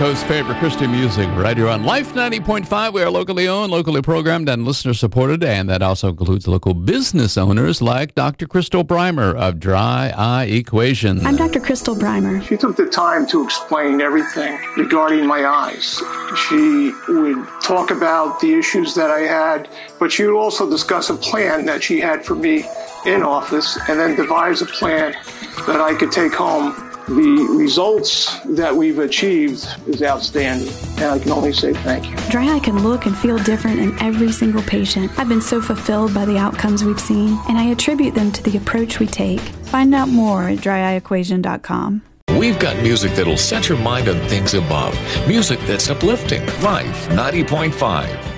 Coast's favorite Christian music right here on Life 90.5. We are locally owned, locally programmed, and listener-supported, and that also includes local business owners like Dr. Crystal Brymer of Dry Eye Equation. I'm Dr. Crystal Brymer. She took the time to explain everything regarding my eyes. She would talk about the issues that I had, but she would also discuss a plan that she had for me in office and then devise a plan that I could take home. The results that we've achieved is outstanding, and I can only say thank you. Dry eye can look and feel different in every single patient. I've been so fulfilled by the outcomes we've seen, and I attribute them to the approach we take. Find out more at dryeyequation.com. We've got music that'll set your mind on things above. Music that's uplifting. Life 90.5.